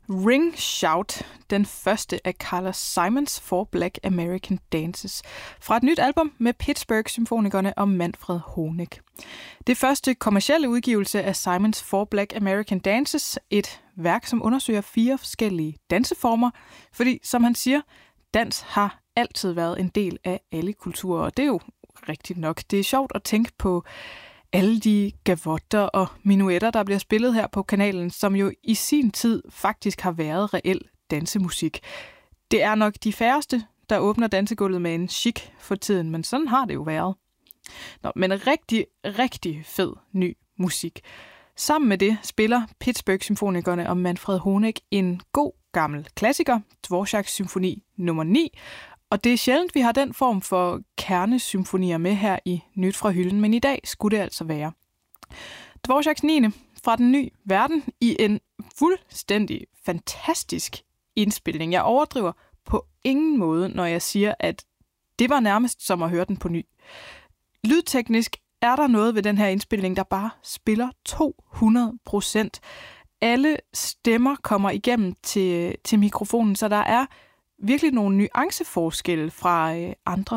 Ring Shout, den første af Carlos Simons Four Black American Dances, fra et nyt album med Pittsburgh-symfonikerne og Manfred Honeck. Det første kommercielle udgivelse af Simons Four Black American Dances, et værk, som undersøger 4 forskellige danseformer, fordi, som han siger, dans har altid været en del af alle kulturer, og det er jo rigtigt nok. Det er sjovt at tænke på alle de gavotter og minuetter, der bliver spillet her på kanalen, som jo i sin tid faktisk har været reel dansemusik. Det er nok de færreste, der åbner dansegulvet med en chic for tiden, men sådan har det jo været. Men rigtig, rigtig fed ny musik. Sammen med det spiller Pittsburgh-symfonikerne og Manfred Honeck en god gammel klassiker, Dvoraks symfoni nummer 9, og det er sjældent, vi har den form for kernesymfonier med her i Nyt fra hylden, men i dag skulle det altså være. Dvoraks 9. fra den nye verden i en fuldstændig fantastisk indspilning. Jeg overdriver på ingen måde, når jeg siger, at det var nærmest som at høre den på ny. Lydteknisk er der noget ved den her indspilning, der bare spiller 200%. Alle stemmer kommer igennem til mikrofonen, så der er virkelig nogle nuanceforskelle fra andre